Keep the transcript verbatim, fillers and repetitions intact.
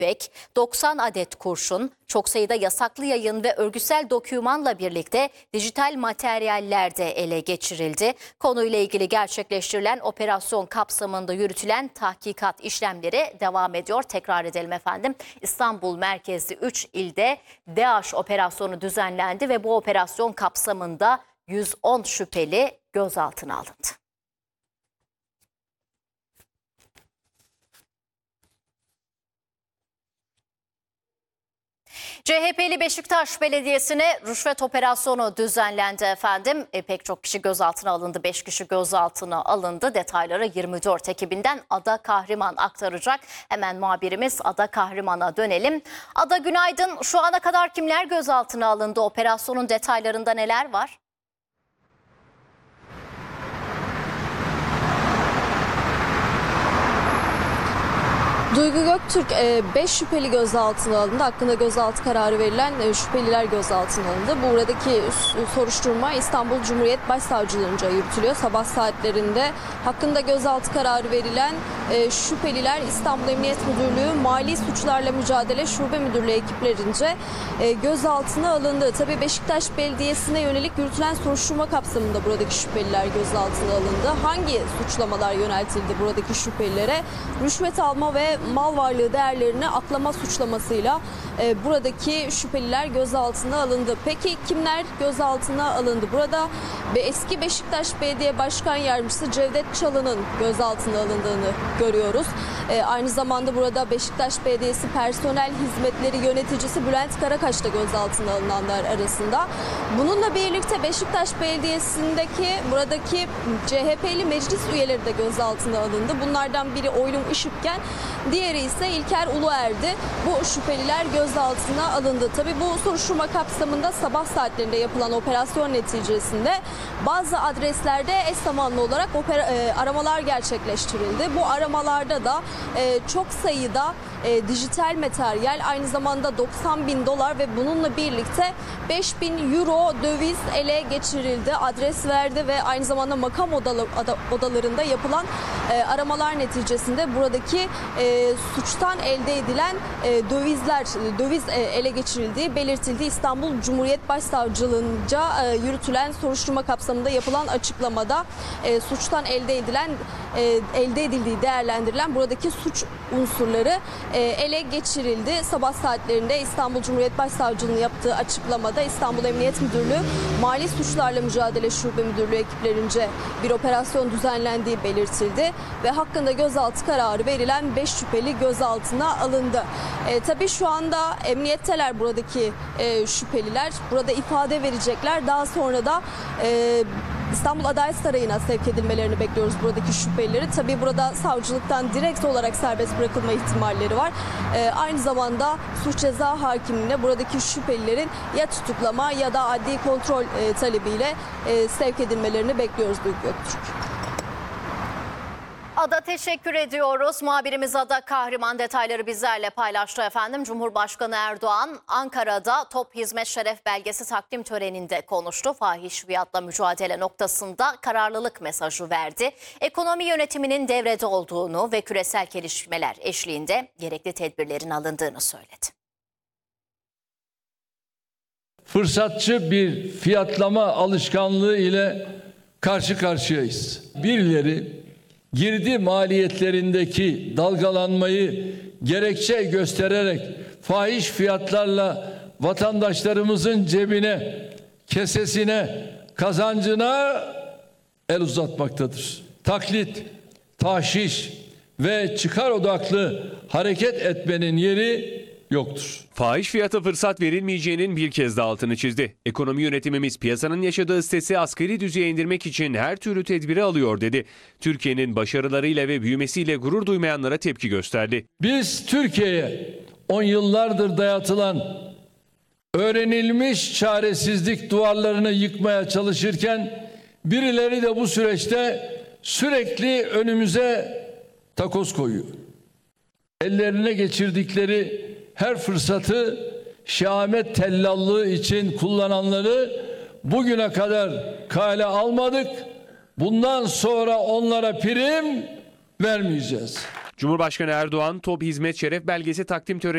tüfek, doksan adet kurşun, çok sayıda yasaklı yayın ve örgütsel dokümanla birlikte dijital materyaller de ele geçirildi. Konuyla ilgili gerçekleştirilen operasyon kapsamında yürütülen tahkikat işlemleri devam ediyor. Tekrar edelim efendim. İstanbul merkezli üç ilde DAEŞ operasyonu düzenlendi ve bu operasyon kapsamında yüz on şüpheli gözaltına alındı. C H P'li Beşiktaş Belediyesi'ne rüşvet operasyonu düzenlendi efendim. E, pek çok kişi gözaltına alındı, beş kişi gözaltına alındı. Detayları yirmi dört ekibinden Ada Kahraman aktaracak. Hemen muhabirimiz Ada Kahraman'a dönelim. Ada günaydın. Şu ana kadar kimler gözaltına alındı? Operasyonun detaylarında neler var? Duygu Göktürk beş şüpheli gözaltına alındı. Hakkında gözaltı kararı verilen şüpheliler gözaltına alındı. Buradaki soruşturma İstanbul Cumhuriyet Başsavcılığınca yürütülüyor. Sabah saatlerinde hakkında gözaltı kararı verilen şüpheliler İstanbul Emniyet Müdürlüğü Mali Suçlarla Mücadele Şube Müdürlüğü ekiplerince gözaltına alındı. Tabii Beşiktaş Belediyesi'ne yönelik yürütülen soruşturma kapsamında buradaki şüpheliler gözaltına alındı. Hangi suçlamalar yöneltildi buradaki şüphelilere? Rüşvet alma ve mal varlığı değerlerini aklama suçlamasıyla e, buradaki şüpheliler gözaltına alındı. Peki kimler gözaltına alındı? Burada eski Beşiktaş Belediye Başkan Yardımcısı Cevdet Çalık'ın gözaltına alındığını görüyoruz. E, aynı zamanda burada Beşiktaş Belediyesi Personel Hizmetleri Yöneticisi Bülent Karakaş da gözaltına alınanlar arasında. Bununla birlikte Beşiktaş Belediyesi'ndeki buradaki C H P'li meclis üyeleri de gözaltına alındı. Bunlardan biri Oylum Işıkken, diğeri ise İlker Uluer'di. Bu şüpheliler gözaltına alındı. Tabii bu soruşturma kapsamında sabah saatlerinde yapılan operasyon neticesinde bazı adreslerde eş zamanlı olarak opera, e, aramalar gerçekleştirildi. Bu aramalarda da e, çok sayıda e, dijital materyal, aynı zamanda doksan bin dolar ve bununla birlikte beş bin euro döviz ele geçirildi. Adres verdi ve aynı zamanda makam odalı, odalarında yapılan e, aramalar neticesinde buradaki e, suçtan elde edilen e, dövizler, döviz e, ele geçirildiği belirtildi. İstanbul Cumhuriyet Başsavcılığınca e, yürütülen soruşturma kapsamında yapılan açıklamada e, suçtan elde edilen e, elde edildiği değerlendirilen buradaki suç unsurları e, ele geçirildi. Sabah saatlerinde İstanbul Cumhuriyet Başsavcılığı'nın yaptığı açıklamada İstanbul Emniyet Müdürlüğü Mali Suçlarla Mücadele Şube Müdürlüğü ekiplerince bir operasyon düzenlendiği belirtildi ve hakkında gözaltı kararı verilen beş şüpheli gözaltına alındı. E, tabii şu anda emniyetteler buradaki e, şüpheliler. Burada ifade verecekler. Daha sonra da e, İstanbul Adalet Sarayı'na sevk edilmelerini bekliyoruz buradaki şüphelileri. Tabii burada savcılıktan direkt olarak serbest bırakılma ihtimalleri var. E, aynı zamanda suç ceza hakimliğine buradaki şüphelilerin ya tutuklama ya da adli kontrol e, talebiyle e, sevk edilmelerini bekliyoruz Duygu Göktürk. Ada teşekkür ediyoruz. Muhabirimiz Ada Kahraman detayları bizlerle paylaştı efendim. Cumhurbaşkanı Erdoğan Ankara'da Top Hizmet Şeref Belgesi takdim töreninde konuştu. Fahiş fiyatla mücadele noktasında kararlılık mesajı verdi. Ekonomi yönetiminin devrede olduğunu ve küresel gelişmeler eşliğinde gerekli tedbirlerin alındığını söyledi. Fırsatçı bir fiyatlama alışkanlığı ile karşı karşıyayız. Birileri girdi maliyetlerindeki dalgalanmayı gerekçe göstererek fahiş fiyatlarla vatandaşlarımızın cebine, kesesine, kazancına el uzatmaktadır. Taklit, tahşiş ve çıkar odaklı hareket etmenin yeri yoktur. Fahiş fiyata fırsat verilmeyeceğinin bir kez daha altını çizdi. Ekonomi yönetimimiz piyasanın yaşadığı stresi asgari düzeye indirmek için her türlü tedbiri alıyor dedi. Türkiye'nin başarılarıyla ve büyümesiyle gurur duymayanlara tepki gösterdi. Biz Türkiye'ye on yıllardır dayatılan öğrenilmiş çaresizlik duvarlarını yıkmaya çalışırken birileri de bu süreçte sürekli önümüze takoz koyuyor. Ellerine geçirdikleri her fırsatı şehamet tellallığı için kullananları bugüne kadar kale almadık. Bundan sonra onlara prim vermeyeceğiz. Cumhurbaşkanı Erdoğan Top Hizmet Şeref Belgesi takdim töreni